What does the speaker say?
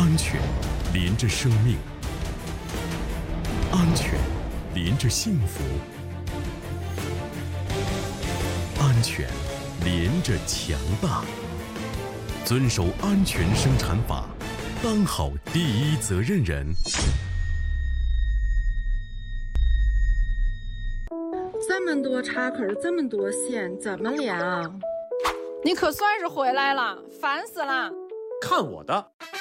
安全连着生命，安全连着幸福，安全连着强大。遵守安全生产法，当好第一责任人。 这么多插口，这么多线，怎么连啊？ 你可算是回来了，烦死了！ 看我的！